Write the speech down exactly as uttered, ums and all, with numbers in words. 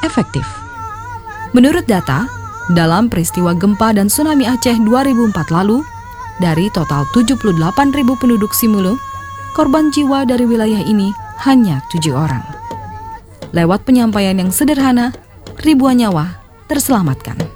efektif. Menurut data, dalam peristiwa gempa dan tsunami Aceh dua ribu empat lalu, dari total tujuh puluh delapan ribu penduduk Simeulue, korban jiwa dari wilayah ini hanya tujuh orang. Lewat penyampaian yang sederhana, ribuan nyawa terselamatkan.